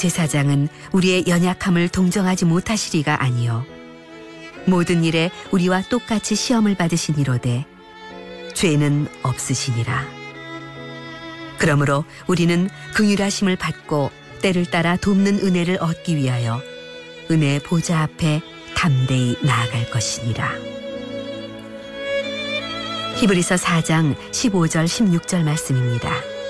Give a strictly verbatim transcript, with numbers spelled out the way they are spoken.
제사장은 우리의 연약함을 동정하지 못하시리가 아니요 모든 일에 우리와 똑같이 시험을 받으시니로되 죄는 없으시니라. 그러므로 우리는 긍휼하심을 받고 때를 따라 돕는 은혜를 얻기 위하여 은혜의 보좌 앞에 담대히 나아갈 것이니라. 히브리서 사 장 십오 절 십육 절 말씀입니다.